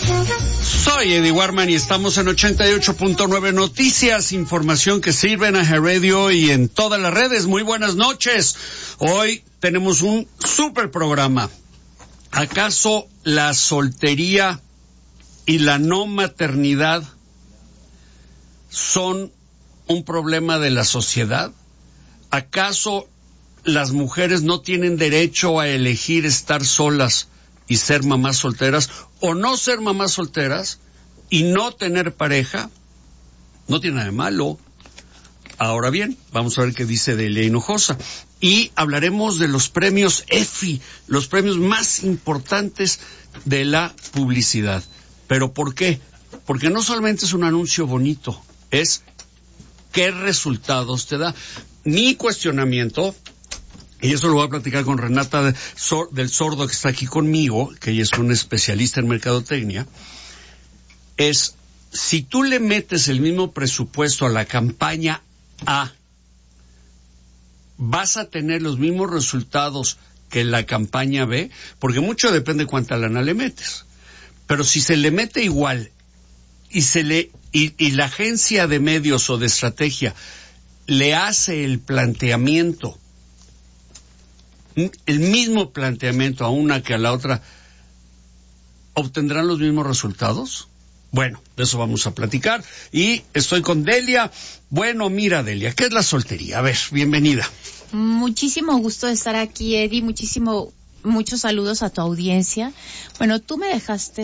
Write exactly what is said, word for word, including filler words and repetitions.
Soy Eddie Warman y estamos en ochenta y ocho punto nueve Noticias, información que sirve en Aje Radio y en todas las redes. Muy buenas noches. Hoy tenemos un super programa. ¿Acaso la soltería y la no maternidad son un problema de la sociedad? ¿Acaso las mujeres no tienen derecho a elegir estar solas y ser mamás solteras, o no ser mamás solteras y no tener pareja? No tiene nada de malo. Ahora bien, vamos a ver qué dice Delia Hinojosa. Y hablaremos de los premios E F I, los premios más importantes de la publicidad. ¿Pero por qué? Porque no solamente es un anuncio bonito, es qué resultados te da. Mi cuestionamiento, y eso lo voy a platicar con Renata de, Sor, del Sordo, que está aquí conmigo, que ella es una especialista en mercadotecnia, es, si tú le metes el mismo presupuesto a la campaña A, ¿vas a tener los mismos resultados que la campaña B? Porque mucho depende cuánta lana le metes. Pero si se le mete igual, y se le y, y la agencia de medios o de estrategia le hace el planteamiento, el mismo planteamiento a una que a la otra, ¿obtendrán los mismos resultados? Bueno, de eso vamos a platicar. Y estoy con Delia. Bueno, mira, Delia, ¿qué es la soltería? A ver, bienvenida. Muchísimo gusto de estar aquí, Eddie. Muchísimo, muchos saludos a tu audiencia. Bueno, tú me dejaste